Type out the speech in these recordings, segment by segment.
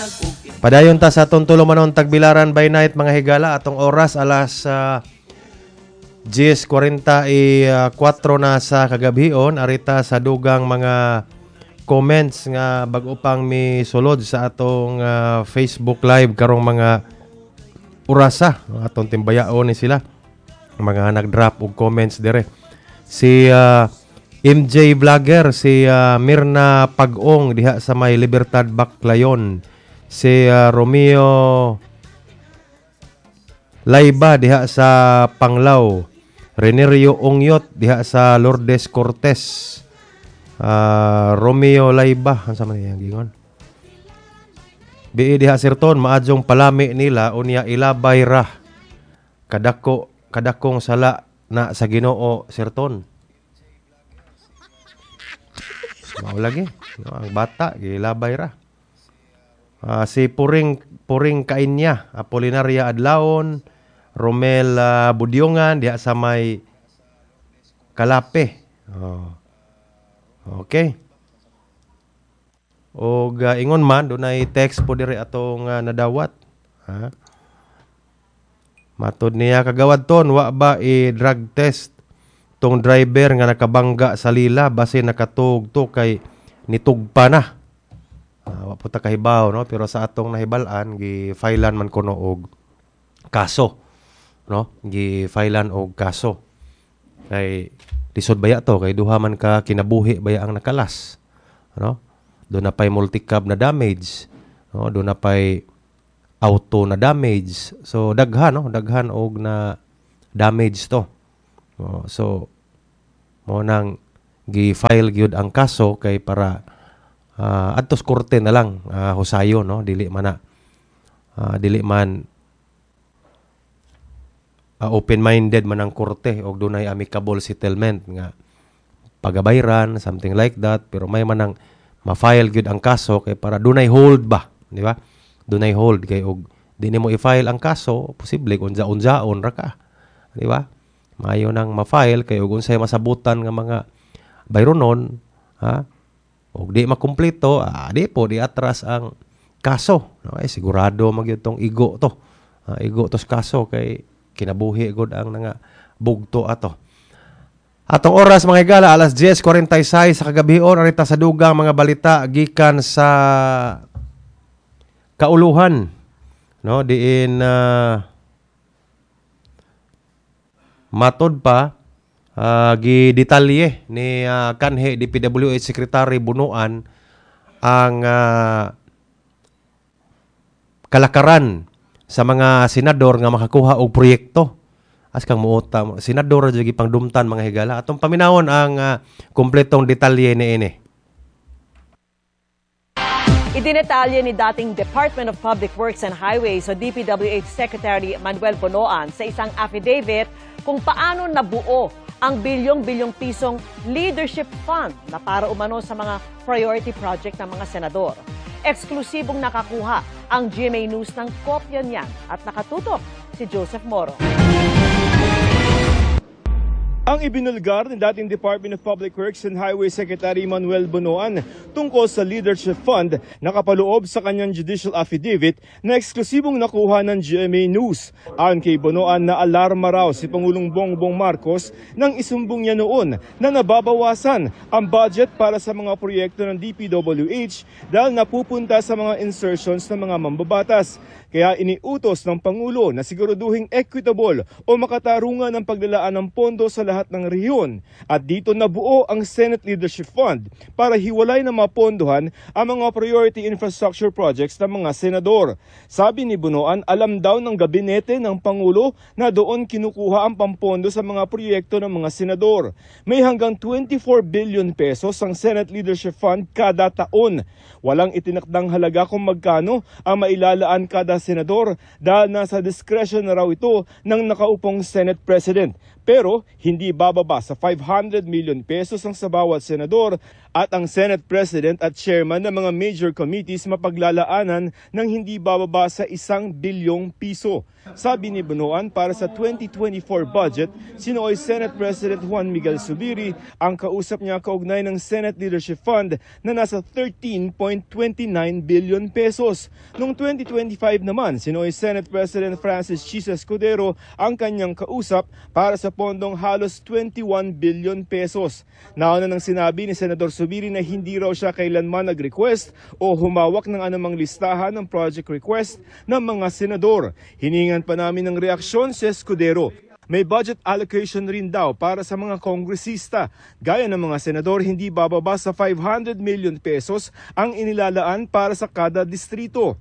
Padayon ta sa atong tulumanon tagbilaran by night mga higala, atong oras alas 10:44 na sa kagabhion. Arita sa dugang mga comments nga bag-o pang mi sulod sa atong Facebook live karong mga orasa. Atong timbayaon ni sila mga nag-drop og comments dire. Si MJ Vlogger, si Mirna Pag-ong diha sa may Libertad Baclayon, si Romeo Layba diha sa Panglao, Renerio Ongyot diha sa Lourdes Cortez, Romeo Layba unsa man yang gingon bii diha sirton maadjong palami nila unya ilabay ra kadakong sala na sa Ginoo sirton. Mao lagi no, ang bata gilabay ra. Si Puring Kainya, Apolinaria Adlaon, Romel Budyongan diha sa may Kalape. Okay. O ingon man dunay text po dire atong nadawat. Matod niya kagawad ton wa ba i-drug test tong driver nga nakabangga sa Lila base nakatugto kay nitugpa na. Wa po ta kahibaw no, pero sa atong nahibal-an gi-filean man kuno og kaso no, gi-filean og kaso kay lisod baya to kay duha man ka kinabuhi baya ang nakalas no. Do na pay multi-cab na damage no, do na pay auto na damage, so daghan no, daghan og na damage to. So mo nang gi-file gyud ang kaso kay para adtos korte na lang husayo no, dili man open-minded man ang korte og dunay amicable settlement nga pagabayran something like that, pero may man ang ma-file gyud ang kaso kay para dunay hold ba, di ba? Dunay hold kay og di nimo i-file ang kaso posible unsa-unsaon ra ka, di ba? Maayo nang ma-file kay og unsay masabutan nga mga bayronon og di makumpleto, di po di atras ang kaso no? Ay sigurado magyud tong igo to, igo tos kaso kay kinabuhi gud ang nga bugto ato. Atong oras mga higala alas 10:46 sa kagabhion. Arita sa dugang mga balita gikan sa kauluhan no, diin matod pa gidetalye ni kanhe DPWH Secretary Bunuan ang kalakaran sa mga senador nga makakuha og proyekto. As kang muota, senador jud pangdumtan mga higala. Atong paminawon ang kompletong detalye niini. Idinetalye ni dating Department of Public Works and Highways o DPWH Secretary Manuel Bunuan sa isang affidavit kung paano nabuo ang bilyong-bilyong pisong leadership fund na para umano sa mga priority project ng mga senador. Eksklusibong nakakuha ang GMA News ng kopya niyan at nakatutok si Joseph Moro. Ang ibinulgar ng dating Department of Public Works and Highway Secretary Manuel Bunuan tungkol sa Leadership Fund nakapaloob sa kanyang judicial affidavit na eksklusibong nakuha ng GMA News. Ayon kay Bunuan na alarma raw si Pangulong Bongbong Marcos nang isumbong niya noon na nababawasan ang budget para sa mga proyekto ng DPWH dahil napupunta sa mga insertions ng mga mambabatas. Kaya iniutos ng Pangulo na siguraduhing equitable o makatarungan ng paglalaan ng pondo sa lahat ng rehiyon. At dito nabuo ang Senate Leadership Fund para hiwalay na mapondohan ang mga priority infrastructure projects ng mga senador. Sabi ni Bunuan, alam daw ng gabinete ng Pangulo na doon kinukuha ang pampondo sa mga proyekto ng mga senador. May hanggang 24 billion pesos ang Senate Leadership Fund kada taon. Walang itinakdang halaga kung magkano ang mailalaan kada senador dahil nasa discretion na raw ito ng nakaupong Senate President. Pero hindi bababa sa 500 million pesos ang sa bawat senador at ang Senate President at Chairman ng mga major committees mapaglalaanan ng hindi bababa sa 1 bilyong piso. Sabi ni Bonoan, para sa 2024 budget, sinooy Senate President Juan Miguel Zubiri ang kausap niya kaugnay ng Senate Leadership Fund na nasa 13.29 billion pesos. Noong 2025 naman, sinooy Senate President Francis Chis Escudero ang kanyang kausap para sa pondong halos 21 billion pesos. Nauna nang sinabi ni Senador Zubiri na hindi raw siya kailanman nag-request o humawak ng anumang listahan ng project request ng mga senador. Hiningan pa namin ng reaksyon si Escudero. May budget allocation rin daw para sa mga kongresista. Gaya ng mga senador, hindi bababa sa 500 million pesos ang inilalaan para sa kada distrito.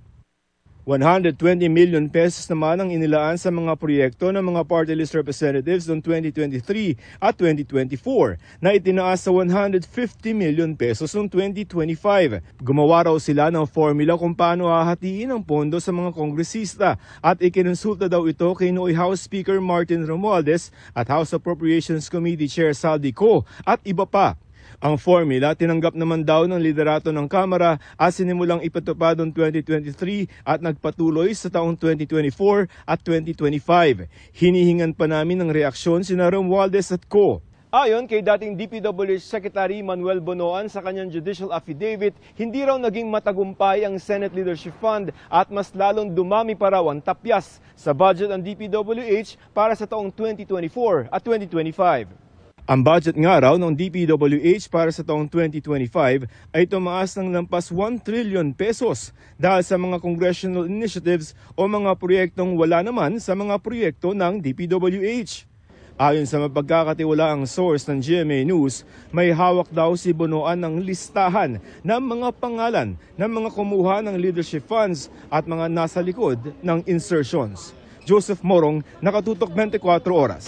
120 million pesos naman ang inilaan sa mga proyekto ng mga party list representatives noong 2023 at 2024 na itinaas sa 150 million pesos noong 2025. Gumawa raw sila ng formula kung paano hahatiin ang pondo sa mga kongresista at ikinonsulta daw ito kay Noy House Speaker Martin Romualdez at House Appropriations Committee Chair Saldi Co at iba pa. Ang formula tinanggap naman daw ng liderato ng Kamara at sinimulang ipatupad noong 2023 at nagpatuloy sa taong 2024 at 2025. Hinihingan pa namin ng reaksyon sina Romualdez at Co. Ayon kay dating DPWH Secretary Manuel Bonoan sa kanyang judicial affidavit, hindi raw naging matagumpay ang Senate Leadership Fund at mas lalong dumami pa raw ang tapyas sa budget ng DPWH para sa taong 2024 at 2025. Ang budget nga raw ng DPWH para sa taong 2025 ay tumaas ng lampas 1 trillion pesos dahil sa mga congressional initiatives o mga proyektong wala naman sa mga proyekto ng DPWH. Ayon sa mapagkakatiwalaang source ng GMA News, may hawak daw si Bonoan ng listahan ng mga pangalan ng mga kumuha ng leadership funds at mga nasa likod ng insertions. Joseph Morong, Nakatutok 24 Oras.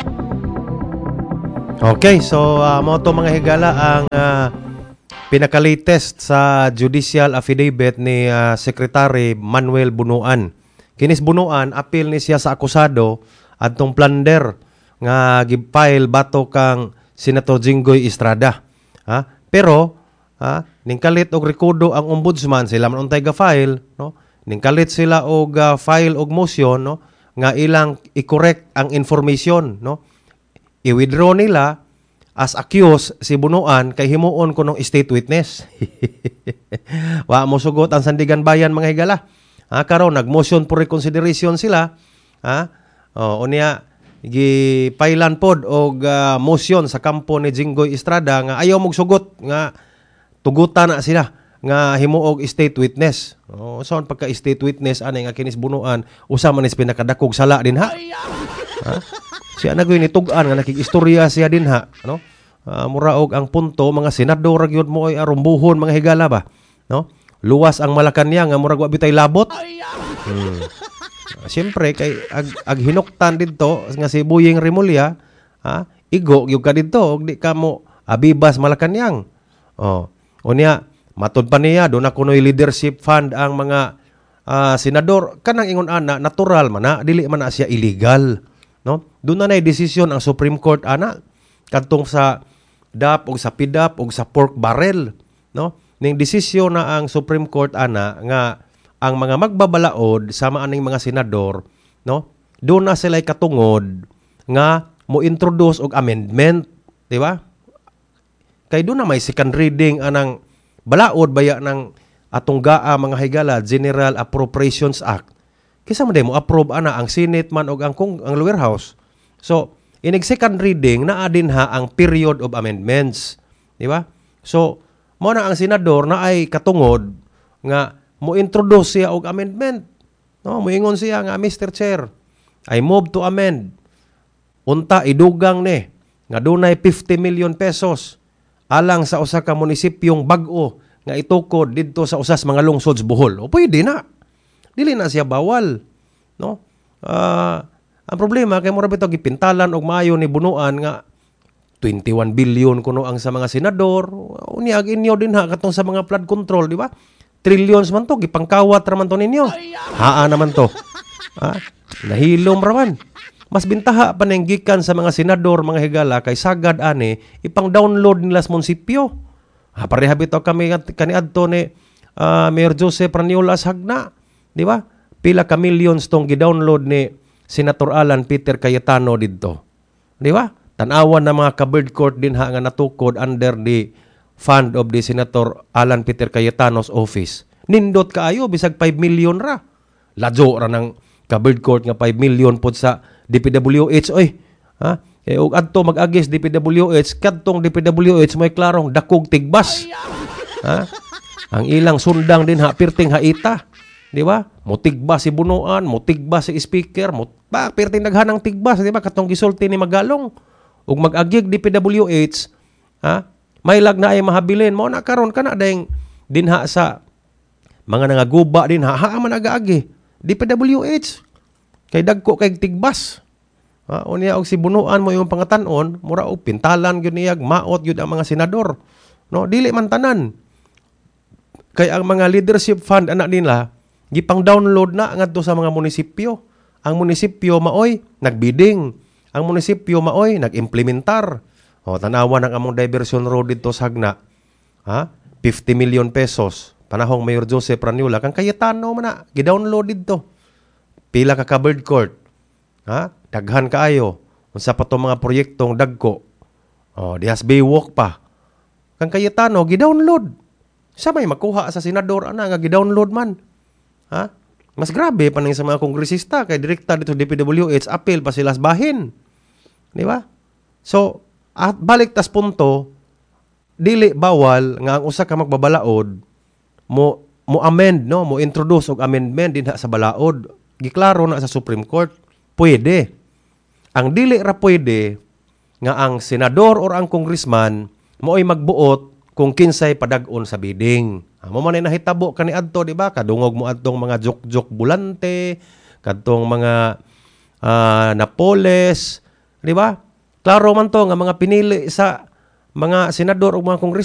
Okay, so mo to mga higala ang pinaka-latest sa judicial affidavit ni Secretary Manuel Bonoan. Kinis Bonoan, appeal ni siya sa akusado adtong plunder nga gipile bato kang Senator Jinggoy Estrada. Pero ningkalit og rekodo ang ombudsman, sila man untay ga-file, no? Ningkalit sila og file og motion, no, nga ilang i-correct ang information, no? I-withdraw nila as accused si Bonoan kay himuon ko ng state witness. Wa mo sugot ang Sandigan Bayan mga higala. Karon nag-motion for reconsideration sila. Unya gipailan pod og motion sa kampo ni Jinggoy Estrada nga ayaw mog sugot nga tugutan na sila nga himuog state witness. So pagka state witness ani nga kinis Bonoan usa man is pinakadakog sala din ha. Siya nagoy nitugan nga nakikistorya siya din ha, no? Muraog ang punto mga senador gyud mo ay arumbuhon mga higala ba, no? Luwas ang Malacañang nga murag wa bitay labot. Siyempre kay ag hinuktan didto nga si Buying Rimulya, igo gyud ka didto og di ka mo abibas Malacañang. Unya matud pa niya do na kunoy leadership fund ang mga senador kanang ingon ana natural man na dili man na siya illegal. No? Doon na desisyon ang Supreme Court ana kadtong sa DAP o sa PDAP o sa pork barrel, no? Ning desisyon na ang Supreme Court ana nga ang mga magbabalaod sama aning mga senador, no? Doon na sila katungod nga mo introduce og amendment, di ba? Kay doon na may second reading anang balaod baya ng atong GAA mga higala General Appropriations Act. Kisa mo mo approve ana ang Senate man og ang lower house. So, inig second reading na adin ha ang period of amendments, di ba? So, mo na ang senador na ay katungod nga mo introduce siya og amendment. No, moingon siya nga Mr. Chair, I move to amend. Unta idugang ni nga dunay 50 million pesos alang sa usa ka munisipyong bag-o nga itukod didto sa usas mga lungsod sa Bohol. O pwede na. Dili na siya bawal, no? Ang problema kay mura bitaw gipintalan og maayo ni Bonoan nga 21 billion kuno ang sa mga senador. Unya ag inyo din ha katong sa mga flood control, di ba? Trillions man to gipangkawat ra man to ninyo. Haa naman to. Nahilom ra man. Mas bintaha pa ning gikan sa mga senador mga higala kay sagad ani ipang-download nila sa munisipyo. Pareha bitaw kami kaniadto ni Mayor Joseph Raniola Hagna, di ba? Pila ka millions tong gidownload ni Senator Alan Peter Cayetano didto. Di ba? Tanawan na mga ka-bird court din nga natukod under the fund of the Senator Alan Peter Cayetano's office. Nindot kaayo bisag 5 million ra. Ladyo ra ng ka-bird court nga 5 million pod sa DPWH. Oy, ha? Ug adto mag-agis DPWH, kadtong DPWH may klarong dakog tigbas. Ha? Ang ilang sundang din pirting haita. Di ba? Motigbas si Bunuan, motigbas si speaker, pirting naghanang tigbas, di ba? Katong gisulti ni Magalong. Ug mag-agig DPWH, ha? May lag na ay mahabilin mo na karon kana dayeng dinha sa mga nangaguba din ha man agaagi DPWH kay dagko kay tigbas. Unya og si Bunuan mo yung pangatanon, mura og pintalan gyud niyag maot gyud ang mga senador. No, dili man tanan. Kay ang mga leadership fund anak nila gipang download na ngadto sa mga munisipyo. Ang munisipyo maoy nagbidding. Ang munisipyo maoy nag-implementar. Tanawan ang among diversion road dito sa Hagna. 50 million pesos. Panahong Mayor Joseph Raniola kang Cayetano man na gi-download dito. Pila ka bird court. Daghan kaayo. Unsa pa to mga proyektong dagko. Dihas Baywalk pa. Kang Cayetano gi-download. Sa may makuha sa senador ana nga gi-download man. Mas grabe pa sa mga kongresista kay direkta dito DPWH appeal pa sila sa bahin. Di ba? So, at balik tas punto, dili bawal nga ang usa ka magbabalaod mo amend, no, mo introduce og amendment dinha sa balaod. Giklaro na sa Supreme Court, pwede. Ang dili ra pwede nga ang senador or ang congressman mo'y magbuot kung kinsay padag-on sa bidding. Mo man nahitabo kaniadto, di ba? Kadungog mo adtong mga jok-jok bulante, kadtong mga Napoles, di ba? Klaro man to nga mga pinili sa mga senador o mga kongresista